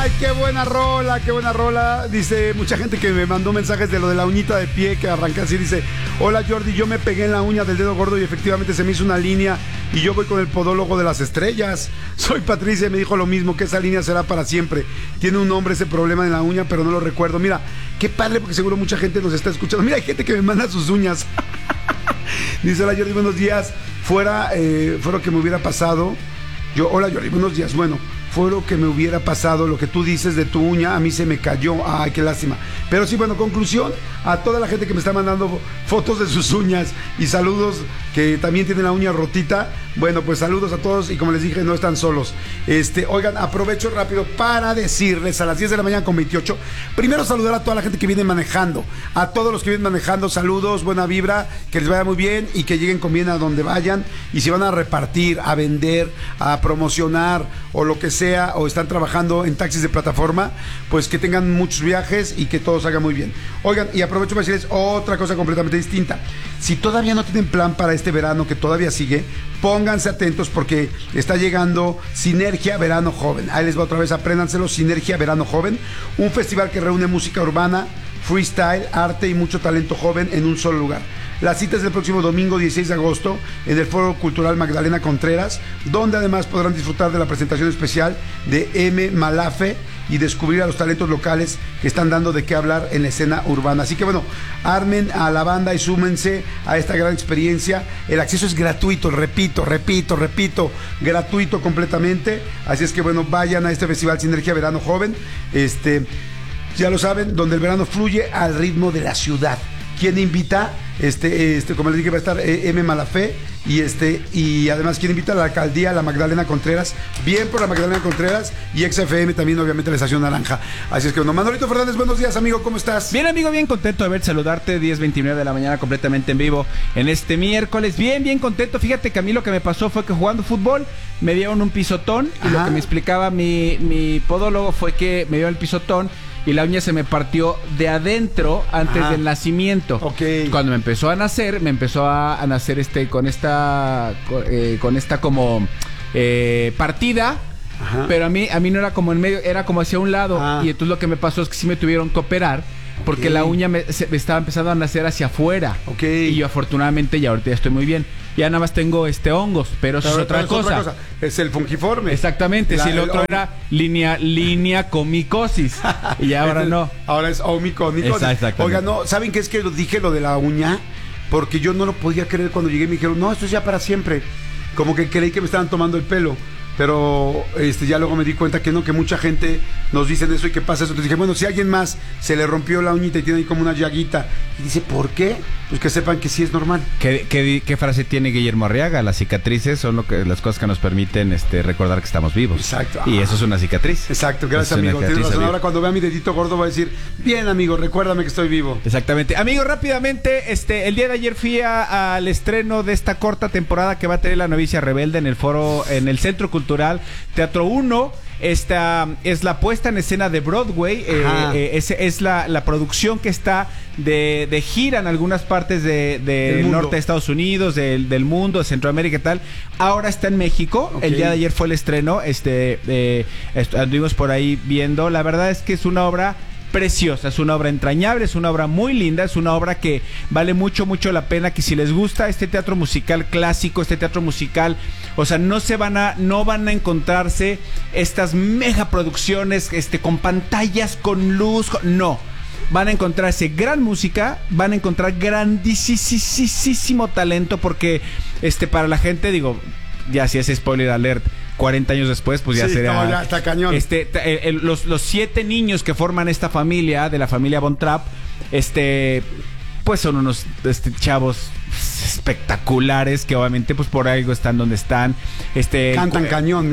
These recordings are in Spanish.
Ay, qué buena rola, qué buena rola. Dice mucha gente que me mandó mensajes de lo de la uñita de pie que arranca así. Dice, hola Jordi, yo me pegué en la uña del dedo gordo y efectivamente se me hizo una línea y yo voy con el podólogo de las estrellas. Soy Patricia y me dijo lo mismo, que esa línea será para siempre. Tiene un nombre ese problema en la uña, pero no lo recuerdo. Mira, qué padre, porque seguro mucha gente nos está escuchando. Mira, hay gente que me manda sus uñas. Dice, hola Jordi, buenos días. Fuera lo que me hubiera pasado. Hola Jordi, buenos días. Bueno, fue lo que me hubiera pasado, lo que tú dices de tu uña, a mí se me cayó, ay, qué lástima. Pero sí, bueno, conclusión, a toda la gente que me está mandando fotos de sus uñas y saludos, que también tienen la uña rotita, bueno, pues saludos a todos y como les dije, no están solos. Oigan, aprovecho rápido para decirles a las 10 de la mañana con 28, primero saludar a toda la gente que viene manejando, a todos los que vienen manejando, saludos, buena vibra, que les vaya muy bien y que lleguen con bien a donde vayan, y si van a repartir, a vender, a promocionar o lo que sea, o están trabajando en taxis de plataforma, pues que tengan muchos viajes y que todo salga muy bien. Oigan, y aprovecho para decirles otra cosa completamente distinta. Si todavía no tienen plan para este verano que todavía sigue, pónganse atentos porque está llegando Sinergia Verano Joven. Ahí les va otra vez, apréndanselo, Sinergia Verano Joven, un festival que reúne música urbana, freestyle, arte y mucho talento joven en un solo lugar. La cita es el próximo domingo 16 de agosto en el Foro Cultural Magdalena Contreras, donde además podrán disfrutar de la presentación especial de M. Malafe y descubrir a los talentos locales que están dando de qué hablar en la escena urbana. Así que bueno, armen a la banda y súmense a esta gran experiencia. El acceso es gratuito, repito, gratuito completamente. Así es que bueno, vayan a este festival Sinergia Verano Joven. Ya lo saben, donde el verano fluye al ritmo de la ciudad. ¿Quién invita? Como les dije, va a estar M. Malafé y además ¿quién invita? A la alcaldía, la Magdalena Contreras, bien por la Magdalena Contreras, y XFM también, obviamente la Estación Naranja. Así es que bueno, Manolito Fernández, buenos días, amigo, ¿cómo estás? Bien, amigo, bien contento de ver, saludarte, 10:29 de la mañana, completamente en vivo en este miércoles, bien contento. Fíjate que a mí lo que me pasó fue que jugando fútbol me dieron un pisotón. Y lo que me explicaba mi podólogo fue que me dio el pisotón y la uña se me partió de adentro antes del nacimiento. Okay. Cuando me empezó a nacer con esta como partida. Ajá. Pero a mí no era como en medio, era como hacia un lado. Y entonces lo que me pasó es que sí me tuvieron que operar porque la uña me estaba empezando a nacer hacia afuera. Y yo afortunadamente ya ahorita ya estoy muy bien. Ya nada más tengo hongos, pero eso es otra cosa. Es el fungiforme. Exactamente. Si el otro era línea comicosis. Y ahora no. Ahora es omicomicosis. Oiga, no, ¿saben qué es que dije lo de la uña? Porque yo no lo podía creer cuando llegué y me dijeron, no, esto es ya para siempre. Como que creí que me estaban tomando el pelo. Pero ya luego me di cuenta que no, que mucha gente nos dicen eso y que pasa eso. Entonces dije, bueno, si a alguien más se le rompió la uñita y tiene ahí como una llaguita y dice, ¿por qué? Pues que sepan que sí es normal. ¿Qué frase tiene Guillermo Arriaga? Las cicatrices son las cosas que nos permiten recordar que estamos vivos. Exacto. Y eso es una cicatriz. Exacto, gracias, amigo. Tienes razón. Ahora cuando vea mi dedito gordo voy a decir, bien, amigo, recuérdame que estoy vivo. Exactamente. Amigo, rápidamente, el día de ayer fui al estreno de esta corta temporada que va a tener La Novicia Rebelde en el Centro Cultural Teatro 1. Esta es la puesta en escena de Broadway. Es la producción que está de gira en algunas partes del norte de Estados Unidos, del mundo, de Centroamérica y tal. Ahora está en México. El día de ayer fue el estreno. Anduvimos por ahí viendo. La verdad es que es una obra preciosa, es una obra entrañable, es una obra muy linda, es una obra que vale mucho la pena, que si les gusta este teatro musical clásico, este teatro musical, o sea, no van a encontrarse estas mega producciones con pantallas, con luz, no. Van a encontrarse gran música, van a encontrar grandísimo talento, porque para la gente, digo, ya si es spoiler alert, 40 años después, pues ya sería... No, ya está cañón. Los 7 niños que forman esta familia, de la familia Von Trapp, pues son unos chavos espectaculares que obviamente pues por algo están donde están. Cantan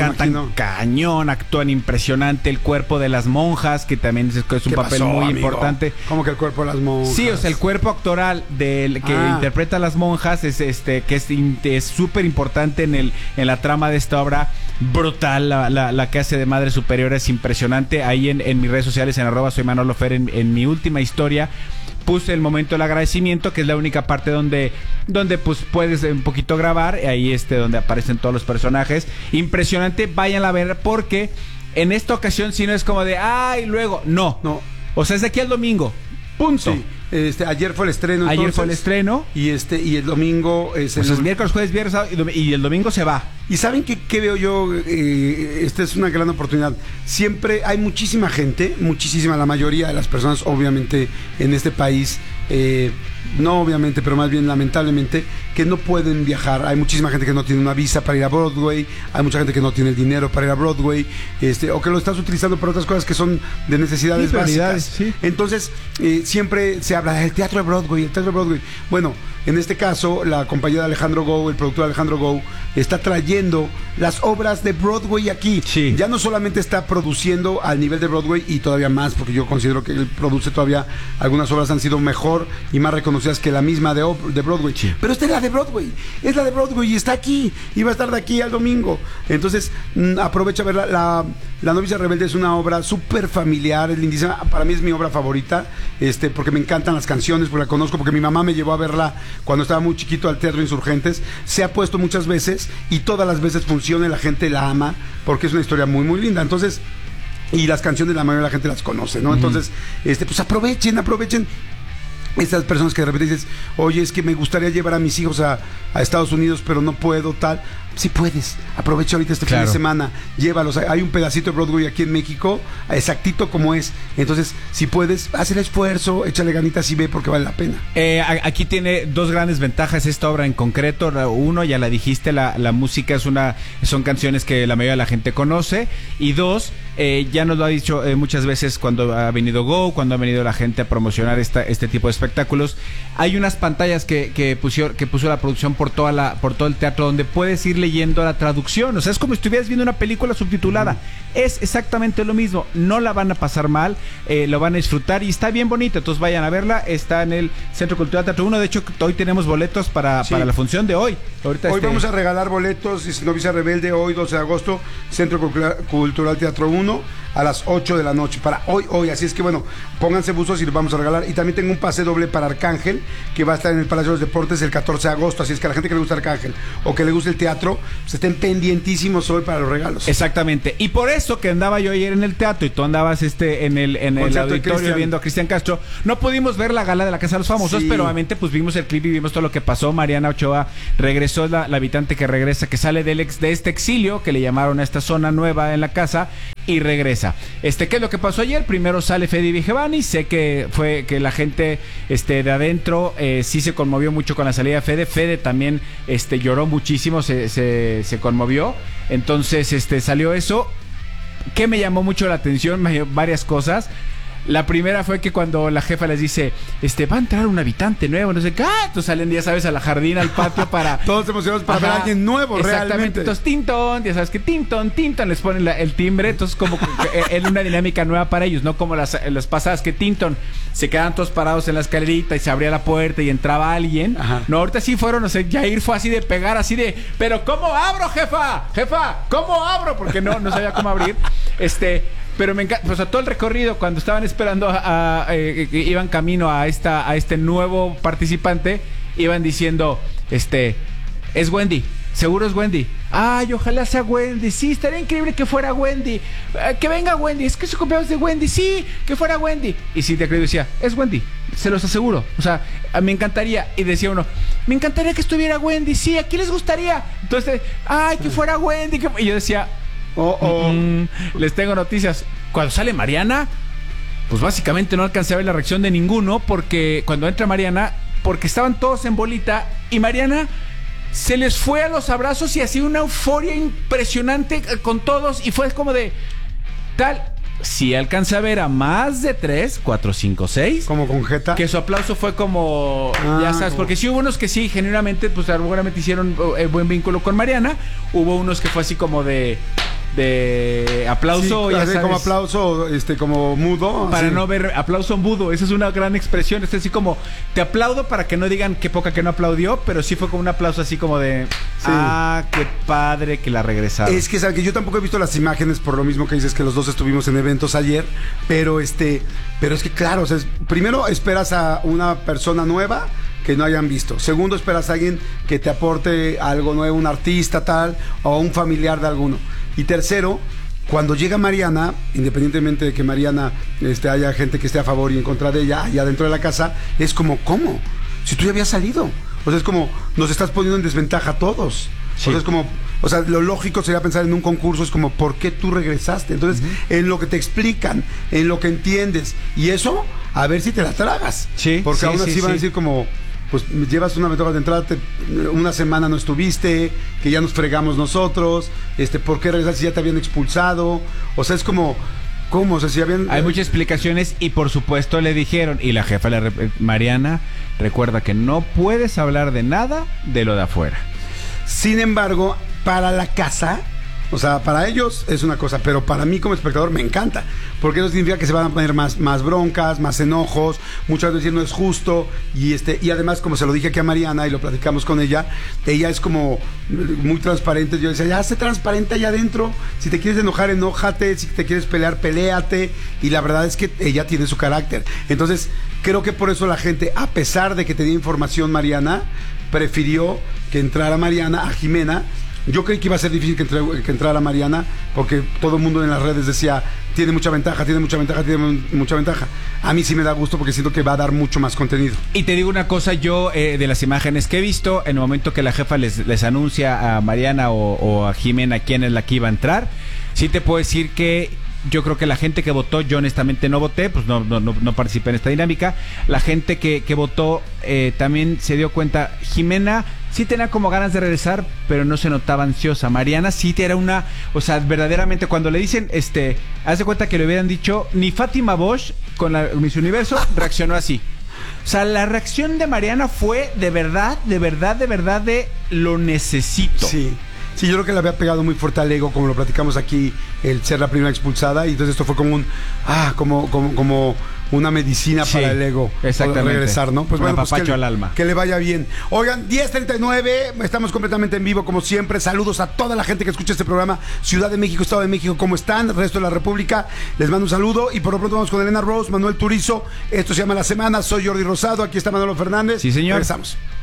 cañón, actúan impresionante. El cuerpo de las monjas, que también es un papel muy importante. ¿Cómo que el cuerpo de las monjas? Sí, o sea, el cuerpo actoral que interpreta a las monjas es súper importante en la trama de esta obra. Brutal, la que hace de Madre Superiora es impresionante. Ahí en mis redes sociales, en @soymanolofer, en mi última historia, puse el momento del agradecimiento, que es la única parte donde pues puedes un poquito grabar, ahí donde aparecen todos los personajes. Impresionante, vayan a ver, porque En esta ocasión sí no es como de, ay, luego, no. O sea, es de aquí al domingo. Punto. Sí. Ayer fue el estreno. Ayer entonces, fue el estreno. Y el domingo es pues es miércoles, jueves, viernes, sábado, y el domingo se va. ¿Y saben qué veo yo? Esta es una gran oportunidad. Siempre hay muchísima gente, la mayoría de las personas, obviamente, en este país, no obviamente, pero más bien lamentablemente, que no pueden viajar. Hay muchísima gente que no tiene una visa para ir a Broadway, hay mucha gente que no tiene el dinero para ir a Broadway, o que lo estás utilizando para otras cosas que son de necesidades básicas. Sí. Entonces, siempre se habla del teatro de Broadway, Bueno, en este caso, la compañía de Alejandro Gou, el productor Alejandro Gou, está trayendo las obras de Broadway aquí. Sí. Ya no solamente está produciendo al nivel de Broadway y todavía más, porque yo considero que él produce todavía algunas obras han sido mejor y más reconocidas que la misma de Broadway. Sí. Pero esta es la de Broadway y está aquí y va a estar de aquí al domingo. Entonces, aprovecha a verla. La novicia rebelde es una obra súper familiar, es lindísima. Para mí es mi obra favorita, porque me encantan las canciones, porque la conozco, porque mi mamá me llevó a verla cuando estaba muy chiquito al Teatro Insurgentes. Se ha puesto muchas veces y todas las veces funciona y la gente la ama porque es una historia muy, muy linda. Entonces, y las canciones la mayoría de la gente las conoce, ¿no? Entonces, pues aprovechen. Estas personas que de repente dices, oye, es que me gustaría llevar a mis hijos a Estados Unidos, pero no puedo, tal. Sí puedes, aprovecha ahorita este fin de semana, llévalos. Hay un pedacito de Broadway aquí en México, exactito como es. Entonces, si puedes, haz el esfuerzo, échale ganitas y ve porque vale la pena. Aquí tiene dos grandes ventajas esta obra en concreto. Uno, ya la dijiste, la música son canciones que la mayoría de la gente conoce. Y dos, ya nos lo ha dicho muchas veces cuando ha venido Go, cuando ha venido la gente a promocionar este tipo de espectáculos. Hay unas pantallas que puso la producción por todo el teatro donde puedes ir leyendo la traducción. O sea, es como si estuvieras viendo una película subtitulada. Es exactamente lo mismo. No la van a pasar mal, lo van a disfrutar y está bien bonito. Entonces vayan a verla. Está en el Centro Cultural Teatro 1. De hecho, hoy tenemos boletos para la función de hoy. Hoy vamos a regalar boletos. Dice Novicia Rebelde, hoy 12 de agosto, Centro Cultural Teatro 1, a las 8 de la noche. Para hoy. Así es que bueno, pónganse buzos y los vamos a regalar. Y también tengo un pase doble para Arcángel, que va a estar en el Palacio de los Deportes el 14 de agosto. Así es que a la gente que le gusta Arcángel o que le guste el teatro, pues estén pendientísimos hoy para los regalos. Exactamente. Y por eso que andaba yo ayer en el teatro y tú andabas en el auditorio viendo a Cristian Castro, no pudimos ver la gala de la Casa de los Famosos, pero obviamente pues vimos el clip y vimos todo lo que pasó. Mariana Ochoa regresó, la habitante que regresa, que sale de este exilio que le llamaron a esta zona nueva en la casa, y regresa. ¿Qué es lo que pasó ayer? Primero sale Fede Vigevani. Sé que fue que la gente de adentro sí se conmovió mucho con la salida de Fede. Fede también lloró muchísimo, se conmovió. Entonces salió eso. ¿Qué me llamó mucho la atención? Varias cosas. La primera fue que cuando la jefa les dice, va a entrar un habitante nuevo, no sé qué, entonces salen, ya sabes, a la jardín, al patio para... Todos emocionados para ver a alguien nuevo, exactamente, realmente. Entonces, Tinton, ya sabes que Tinton, les ponen el timbre, entonces como era una dinámica nueva para ellos, no como las pasadas que Tinton se quedaban todos parados en la escalerita y se abría la puerta y entraba alguien. Ajá. No, ahorita sí fueron, no sé, Jair fue así de pegar, así de, pero ¿cómo abro, jefa? ¿Cómo abro? Porque no sabía cómo abrir. Pero me encanta, o sea, todo el recorrido cuando estaban esperando iban camino a este nuevo participante, iban diciendo, es Wendy, seguro es Wendy. Ay, ojalá sea Wendy, sí, estaría increíble que fuera Wendy, que venga Wendy, es que es su cumpleaños de Wendy, sí, que fuera Wendy. Y sí, de creído decía, es Wendy, se los aseguro, o sea, me encantaría. Y decía uno, me encantaría que estuviera Wendy, sí, ¿a quién les gustaría? Entonces, ay, que fuera Wendy, y yo decía, les tengo noticias. Cuando sale Mariana, pues básicamente no alcancé a ver la reacción de ninguno, porque cuando entra Mariana, porque estaban todos en bolita y Mariana se les fue a los abrazos y hacía una euforia impresionante con todos y fue como de tal. Sí alcancé a ver a más de 3, 4, 5, 6. Como con jeta. Que su aplauso fue como, ya sabes, porque sí hubo unos que sí, genuinamente, pues seguramente hicieron buen vínculo con Mariana. Hubo unos que fue así como de aplauso, sí, ya sabes, como aplauso, como mudo. Para sí. no ver aplauso mudo, esa es una gran expresión. Es así como, te aplaudo para que no digan qué poca que no aplaudió, pero sí fue como un aplauso así como de, sí. Qué padre que la regresaron. Es que, ¿sabes? Que yo tampoco he visto las imágenes por lo mismo que dices que los dos estuvimos en eventos ayer, pero es que claro, o sea, primero esperas a una persona nueva que no hayan visto. Segundo, esperas a alguien que te aporte algo nuevo, un artista tal, o un familiar de alguno. Y tercero, Cuando llega Mariana, independientemente de que Mariana haya gente que esté a favor y en contra de ella, allá dentro de la casa, es como, ¿cómo? Si tú ya habías salido. O sea, es como, nos estás poniendo en desventaja a todos. Sí. O sea, es como, o sea, lo lógico sería pensar en un concurso, es como, ¿por qué tú regresaste? Entonces, en lo que te explican, en lo que entiendes, y eso, a ver si te la tragas. Sí. Porque sí, aún así sí, van a sí. decir como, pues llevas una ventaja de entrada, una semana no estuviste, que ya nos fregamos nosotros, ¿por qué regresaste si ya te habían expulsado? O sea, es como, ¿cómo? O sea, si habían... Hay muchas explicaciones y por supuesto le dijeron, y la jefa, Mariana, recuerda que no puedes hablar de nada de lo de afuera. Sin embargo, para la casa, o sea, para ellos es una cosa, pero para mí como espectador me encanta, porque eso significa que se van a poner más broncas, más enojos, muchas veces no es justo, y además, como se lo dije aquí a Mariana y lo platicamos con ella es como muy transparente. Yo decía, ya sé transparente allá adentro, si te quieres enojar, enójate, si te quieres pelear, peléate, y la verdad es que ella tiene su carácter. Entonces, creo que por eso la gente, a pesar de que tenía información Mariana, prefirió que entrara Mariana a Jimena. Yo creí que iba a ser difícil que entrara Mariana, porque todo el mundo en las redes decía, tiene mucha ventaja, tiene mucha ventaja, tiene mucha ventaja. A mí sí me da gusto porque siento que va a dar mucho más contenido. Y te digo una cosa, yo de las imágenes que he visto, en el momento que la jefa les anuncia a Mariana o a Jimena quién es la que iba a entrar, sí te puedo decir que yo creo que la gente que votó, yo honestamente no voté, pues no participé en esta dinámica. La gente que votó también se dio cuenta. Jimena sí tenía como ganas de regresar, pero no se notaba ansiosa. Mariana sí era una, o sea, verdaderamente cuando le dicen, haz de cuenta que le hubieran dicho, ni Fátima Bosch con la Miss Universo reaccionó así. O sea, la reacción de Mariana fue de verdad, de lo necesito. Sí. Sí, yo creo que le había pegado muy fuerte al ego, como lo platicamos aquí, el ser la primera expulsada, y entonces esto fue como como una medicina para el ego. Exactamente. Regresar, ¿no? Pues un bueno, apapacho al alma. Que le vaya bien. Oigan, 10:39, estamos completamente en vivo, como siempre. Saludos a toda la gente que escucha este programa. Ciudad de México, Estado de México, ¿cómo están? El resto de la República, les mando un saludo. Y por lo pronto vamos con Elena Rose, Manuel Turizo. Esto se llama La Semana. Soy Jordi Rosado, aquí está Manolo Fernández. Sí, señor. Regresamos.